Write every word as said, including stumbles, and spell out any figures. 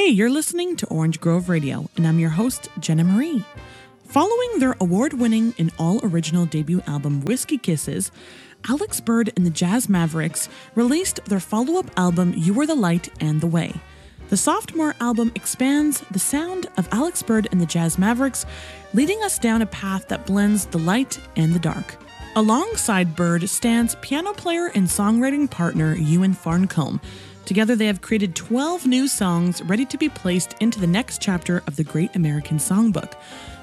Hey, you're listening to Orange Grove Radio, and I'm your host, Jenna Marie. Following their award-winning and all-original debut album, Whiskey Kisses, Alex Bird and the Jazz Mavericks released their follow-up album, You Are the Light and the Way. The sophomore album expands the sound of Alex Bird and the Jazz Mavericks, leading us down a path that blends the light and the dark. Alongside Bird stands piano player and songwriting partner Ewan Farncombe. Together they have created twelve new songs ready to be placed into the next chapter of the Great American Songbook.